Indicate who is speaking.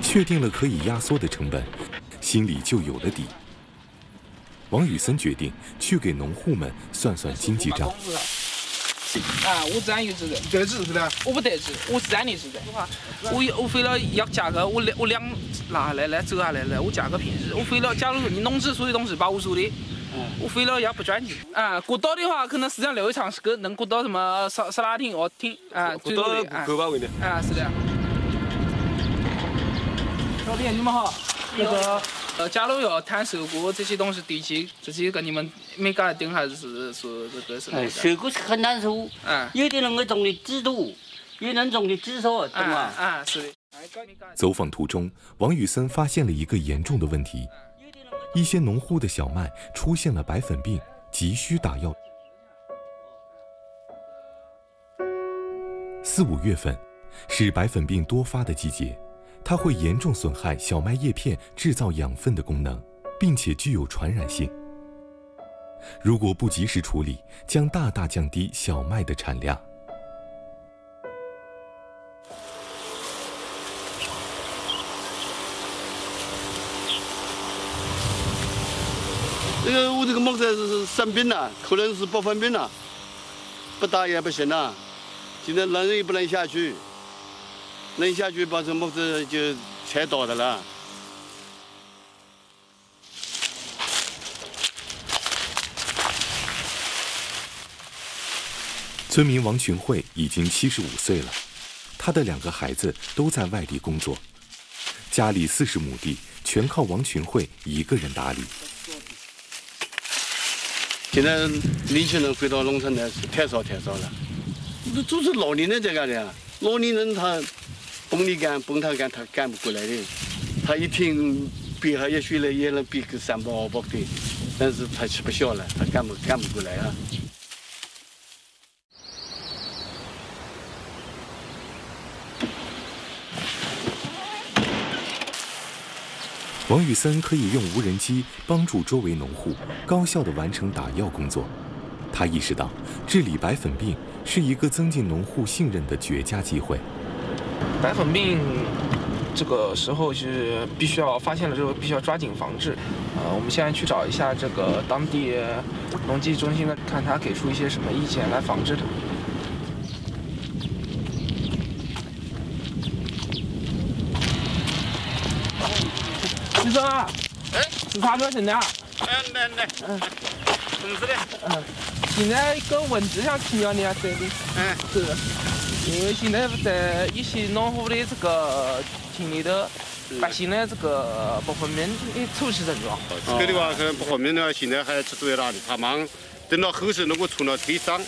Speaker 1: 确定了可以压缩的成本，心里就有了底。王宇森决定去给农户们算算经济账。
Speaker 2: 我自然有责任。
Speaker 3: 得知是的？
Speaker 2: 我不得知，我自然的责任。我非了要价格，我两拿下来走下来，我价格平时我非了，假如说你农资属于农资保收的。我非了要不转进过道的话，可能市场留一场是能过到什么沙拉厅、奥厅
Speaker 3: 过道不够吧？问题
Speaker 2: 是的。老弟，你们好。那个假如要谈收购这些东西地契，这些跟你们没搞定，还是说这个是？
Speaker 4: 收购是很难收。有的人我种的制度，有人种的制作，懂吗？
Speaker 2: 是的。
Speaker 1: 走访途中，王宇森发现了一个严重的问题。一些农户的小麦出现了白粉病，急需打药。4、5月份是白粉病多发的季节，它会严重损害小麦叶片制造养分的功能，并且具有传染性。如果不及时处理，将大大降低小麦的产量。
Speaker 5: 我这个木子是生病了，可能是白粉病了，不打也不行了。现在人也不能下去，能下去把这木子就踩倒的了。
Speaker 1: 村民王群慧已经75岁了，他的2个孩子都在外地工作，家里40亩地全靠王群慧一个人打理。
Speaker 5: 现在年轻人回到农村来是太少了，都是老年人在干的，老年人他崩他干他干不过来的，他一天比还也许来也能比个3包2包的，但是他吃不消了，他干不过来啊。
Speaker 1: 王宇森可以用无人机帮助周围农户高效地完成打药工作。他意识到，治理白粉病是一个增进农户信任的绝佳机会。
Speaker 6: 白粉病这个时候是必须要发现了之后必须要抓紧防治。我们现在去找一下这个当地农技中心的，看他给出一些什么意见来防治它。
Speaker 2: 先生啊，是啥表情的啊？
Speaker 5: 来，怎么是的？
Speaker 2: 现在一个问题想请教你啊，这里。是，因为现在在一些农户的这个厅里头，发现了这个白粉病的初期症状。
Speaker 5: 这个的话，可能白粉病的话，现在还吃多大的，他忙等到后期如果出了退伤，